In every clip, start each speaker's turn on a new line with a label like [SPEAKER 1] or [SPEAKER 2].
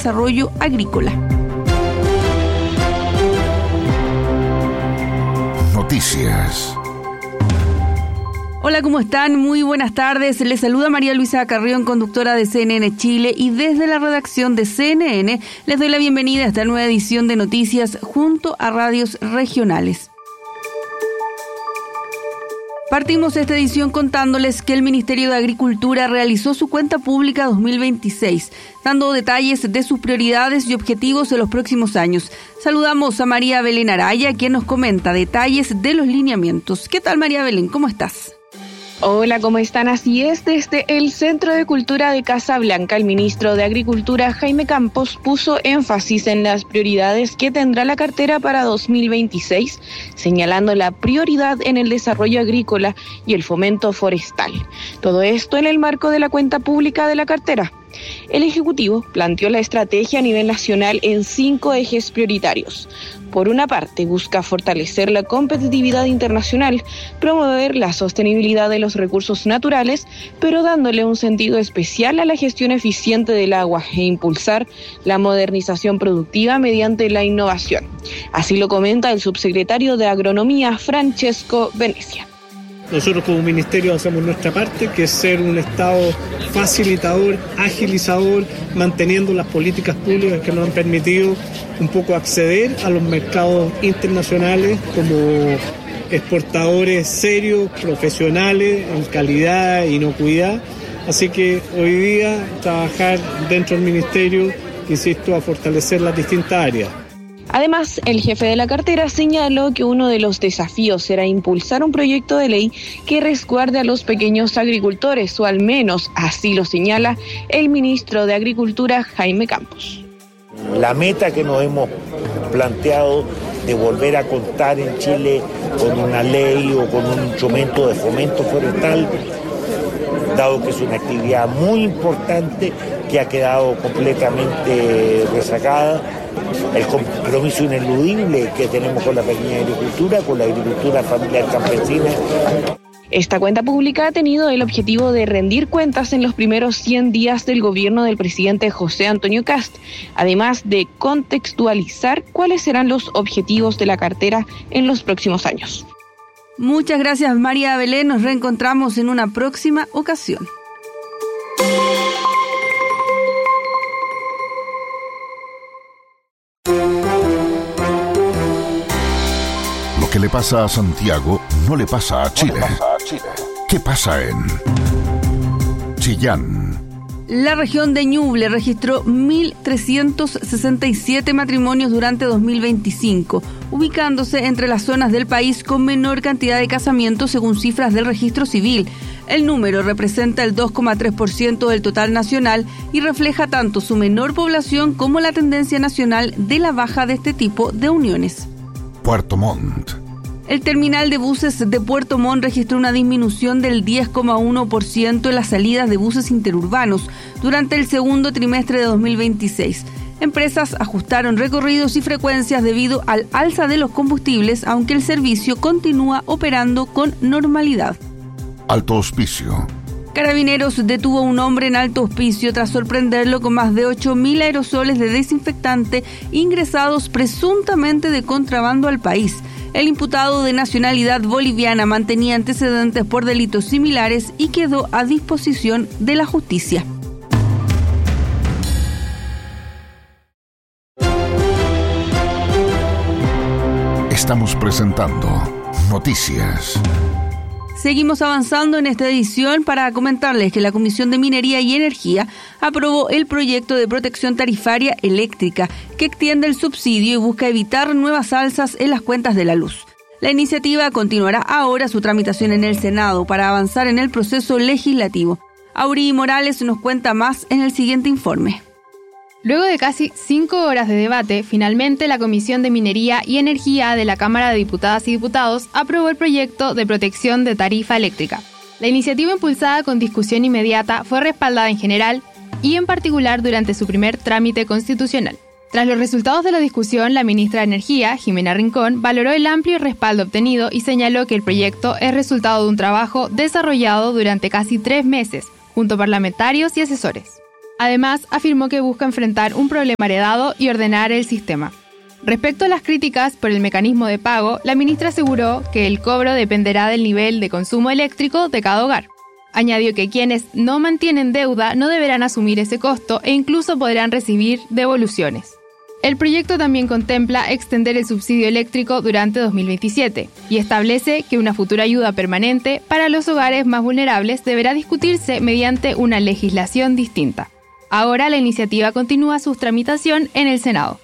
[SPEAKER 1] Desarrollo Agrícola.
[SPEAKER 2] Noticias.
[SPEAKER 1] Hola, ¿cómo están? Muy buenas tardes. Les saluda María Luisa Carrión, conductora de CNN Chile, y desde la redacción de CNN les doy la bienvenida a esta nueva edición de Noticias junto a radios regionales. Partimos esta edición contándoles que el Ministerio de Agricultura realizó su cuenta pública 2026, dando detalles de sus prioridades y objetivos en los próximos años. Saludamos a María Belén Araya, quien nos comenta detalles de los lineamientos. ¿Qué tal, María Belén? ¿Cómo estás?
[SPEAKER 3] Hola, ¿cómo están? Así es, desde el Centro de Cultura de Casablanca, el ministro de Agricultura, Jaime Campos, puso énfasis en las prioridades que tendrá la cartera para 2026, señalando la prioridad en el desarrollo agrícola y el fomento forestal. Todo esto en el marco de la cuenta pública de la cartera. El Ejecutivo planteó la estrategia a nivel nacional en 5 ejes prioritarios. Por una parte, busca fortalecer la competitividad internacional, promover la sostenibilidad de los recursos naturales, pero dándole un sentido especial a la gestión eficiente del agua e impulsar la modernización productiva mediante la innovación. Así lo comenta el subsecretario de Agronomía, Francesco Venecia.
[SPEAKER 4] Nosotros como ministerio hacemos nuestra parte, que es ser un Estado facilitador, agilizador, manteniendo las políticas públicas que nos han permitido un poco acceder a los mercados internacionales como exportadores serios, profesionales, en calidad e inocuidad. Así que hoy día trabajar dentro del ministerio, insisto, a fortalecer las distintas áreas.
[SPEAKER 3] Además, el jefe de la cartera señaló que uno de los desafíos será impulsar un proyecto de ley que resguarde a los pequeños agricultores, o al menos así lo señala el ministro de Agricultura, Jaime Campos.
[SPEAKER 5] La meta que nos hemos planteado de volver a contar en Chile con una ley o con un instrumento de fomento forestal, dado que es una actividad muy importante que ha quedado completamente rezagada, el compromiso ineludible que tenemos con la pequeña agricultura, con la agricultura familiar campesina.
[SPEAKER 3] Esta cuenta pública ha tenido el objetivo de rendir cuentas en los primeros 100 días del gobierno del presidente José Antonio Kast, además de contextualizar cuáles serán los objetivos de la cartera en los próximos años.
[SPEAKER 1] Muchas gracias, María Belén. Nos reencontramos en una próxima ocasión.
[SPEAKER 2] Lo que le pasa a Santiago no le pasa a Chile. ¿Qué pasa en Chillán?
[SPEAKER 1] La región de Ñuble registró 1.367 matrimonios durante 2025, ubicándose entre las zonas del país con menor cantidad de casamientos según cifras del registro civil. El número representa el 2,3% del total nacional y refleja tanto su menor población como la tendencia nacional de la baja de este tipo de uniones.
[SPEAKER 2] Puerto Montt.
[SPEAKER 1] El terminal de buses de Puerto Montt registró una disminución del 10,1% en las salidas de buses interurbanos durante el segundo trimestre de 2026. Empresas ajustaron recorridos y frecuencias debido al alza de los combustibles, aunque el servicio continúa operando con normalidad.
[SPEAKER 2] Alto Hospicio.
[SPEAKER 1] Carabineros detuvo a un hombre en Alto Hospicio tras sorprenderlo con más de 8.000 aerosoles de desinfectante ingresados presuntamente de contrabando al país. El imputado, de nacionalidad boliviana, mantenía antecedentes por delitos similares y quedó a disposición de la justicia.
[SPEAKER 2] Estamos presentando Noticias.
[SPEAKER 1] Seguimos avanzando en esta edición para comentarles que la Comisión de Minería y Energía aprobó el proyecto de protección tarifaria eléctrica que extiende el subsidio y busca evitar nuevas alzas en las cuentas de la luz. La iniciativa continuará ahora su tramitación en el Senado para avanzar en el proceso legislativo. Aurí Morales nos cuenta más en el siguiente informe.
[SPEAKER 6] Luego de casi 5 horas de debate, finalmente la Comisión de Minería y Energía de la Cámara de Diputadas y Diputados aprobó el proyecto de protección de tarifa eléctrica. La iniciativa, impulsada con discusión inmediata, fue respaldada en general y en particular durante su primer trámite constitucional. Tras los resultados de la discusión, la ministra de Energía, Jimena Rincón, valoró el amplio respaldo obtenido y señaló que el proyecto es resultado de un trabajo desarrollado durante casi 3 meses, junto a parlamentarios y asesores. Además, afirmó que busca enfrentar un problema heredado y ordenar el sistema. Respecto a las críticas por el mecanismo de pago, la ministra aseguró que el cobro dependerá del nivel de consumo eléctrico de cada hogar. Añadió que quienes no mantienen deuda no deberán asumir ese costo e incluso podrán recibir devoluciones. El proyecto también contempla extender el subsidio eléctrico durante 2027 y establece que una futura ayuda permanente para los hogares más vulnerables deberá discutirse mediante una legislación distinta. Ahora la iniciativa continúa su tramitación en el Senado.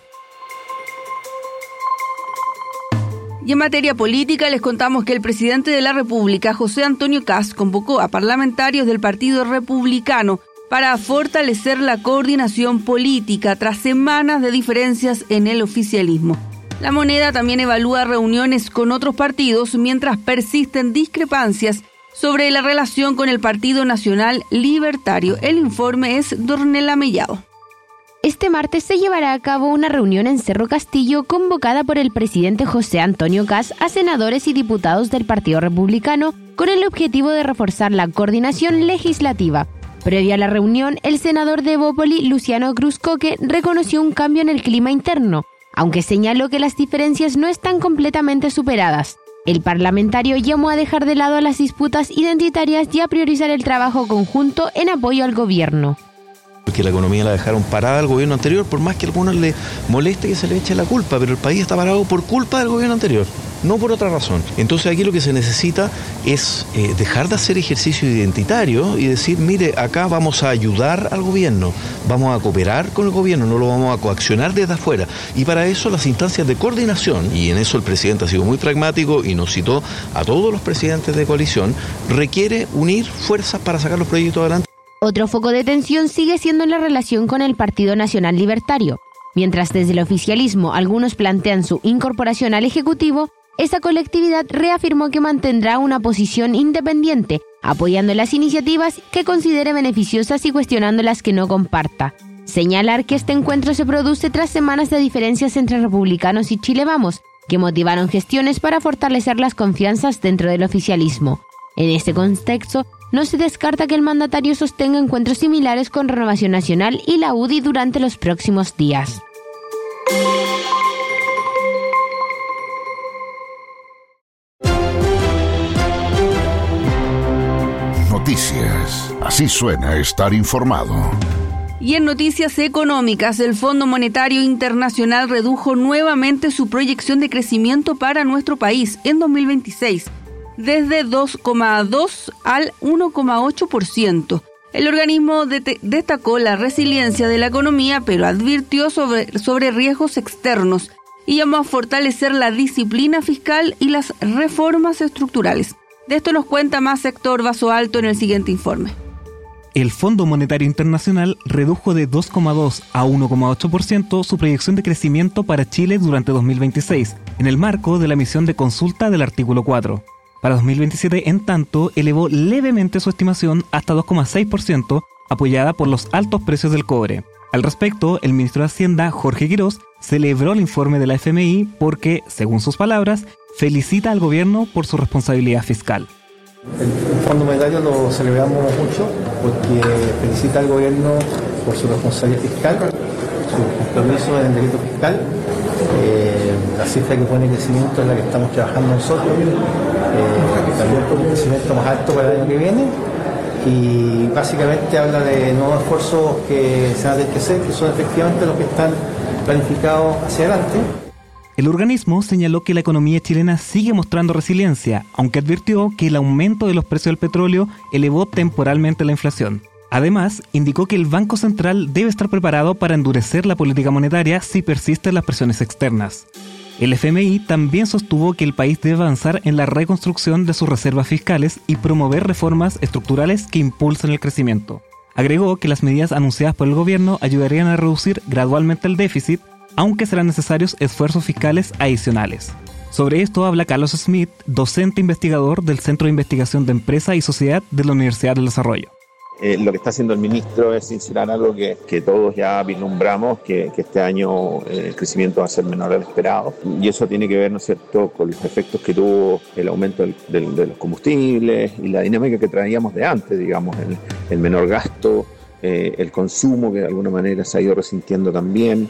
[SPEAKER 1] Y en materia política les contamos que el presidente de la República, José Antonio Kast, convocó a parlamentarios del Partido Republicano para fortalecer la coordinación política tras semanas de diferencias en el oficialismo. La Moneda también evalúa reuniones con otros partidos mientras persisten discrepancias sobre la relación con el Partido Nacional Libertario. El informe es de Ornella Mellado.
[SPEAKER 7] Este martes se llevará a cabo una reunión en Cerro Castillo convocada por el presidente José Antonio Kast a senadores y diputados del Partido Republicano con el objetivo de reforzar la coordinación legislativa. Previa a la reunión, el senador de Bópoli, Luciano Cruzcoque, reconoció un cambio en el clima interno, aunque señaló que las diferencias no están completamente superadas. El parlamentario llamó a dejar de lado las disputas identitarias y a priorizar el trabajo conjunto en apoyo al gobierno.
[SPEAKER 8] Que la economía la dejaron parada al gobierno anterior, por más que a algunos les moleste que se le eche la culpa, pero el país está parado por culpa del gobierno anterior, no por otra razón. Entonces aquí lo que se necesita es dejar de hacer ejercicio identitario y decir, mire, acá vamos a ayudar al gobierno, vamos a cooperar con el gobierno, no lo vamos a coaccionar desde afuera. Y para eso las instancias de coordinación, y en eso el presidente ha sido muy pragmático y nos citó a todos los presidentes de coalición, requiere unir fuerzas para sacar los proyectos adelante.
[SPEAKER 7] Otro foco de tensión sigue siendo la relación con el Partido Nacional Libertario. Mientras desde el oficialismo algunos plantean su incorporación al Ejecutivo, esa colectividad reafirmó que mantendrá una posición independiente, apoyando las iniciativas que considere beneficiosas y cuestionando las que no comparta. Señalar que este encuentro se produce tras semanas de diferencias entre republicanos y Chile Vamos, que motivaron gestiones para fortalecer las confianzas dentro del oficialismo. En este contexto, no se descarta que el mandatario sostenga encuentros similares con Renovación Nacional y la UDI durante los próximos días.
[SPEAKER 2] Noticias. Así suena estar informado.
[SPEAKER 1] Y en noticias económicas, el Fondo Monetario Internacional redujo nuevamente su proyección de crecimiento para nuestro país en 2026. Desde 2,2 al 1,8%. El organismo destacó la resiliencia de la economía, pero advirtió sobre riesgos externos y llamó a fortalecer la disciplina fiscal y las reformas estructurales. De esto nos cuenta más Héctor Basoalto en el siguiente informe.
[SPEAKER 9] El Fondo Monetario Internacional redujo de 2,2 a 1,8% su proyección de crecimiento para Chile durante 2026, en el marco de la misión de consulta del artículo 4. Para 2027, en tanto, elevó levemente su estimación hasta 2,6%, apoyada por los altos precios del cobre. Al respecto, el ministro de Hacienda, Jorge Quirós, celebró el informe de la FMI porque, según sus palabras, felicita al gobierno por su responsabilidad fiscal.
[SPEAKER 10] El Fondo Monetario lo celebramos mucho porque felicita al gobierno por su responsabilidad fiscal, su compromiso en el delito fiscal. La cifra que pone crecimiento es la que estamos trabajando nosotros, también por un crecimiento más alto para el año que viene, y básicamente habla de nuevos esfuerzos que se van a tener que hacer, que son efectivamente los que están planificados hacia adelante.
[SPEAKER 9] El organismo señaló que la economía chilena sigue mostrando resiliencia, aunque advirtió que el aumento de los precios del petróleo elevó temporalmente la inflación. Además, indicó que el Banco Central debe estar preparado para endurecer la política monetaria si persisten las presiones externas. El FMI también sostuvo que el país debe avanzar en la reconstrucción de sus reservas fiscales y promover reformas estructurales que impulsen el crecimiento. Agregó que las medidas anunciadas por el gobierno ayudarían a reducir gradualmente el déficit, aunque serán necesarios esfuerzos fiscales adicionales. Sobre esto habla Carlos Smith, docente investigador del Centro de Investigación de Empresa y Sociedad de la Universidad del Desarrollo.
[SPEAKER 11] Lo que está haciendo el ministro es sincerar algo que todos ya vislumbramos, que este año el crecimiento va a ser menor al esperado. Y eso tiene que ver, ¿no es cierto?, con los efectos que tuvo el aumento de los combustibles y la dinámica que traíamos de antes, digamos, el menor gasto el consumo, que de alguna manera se ha ido resintiendo también.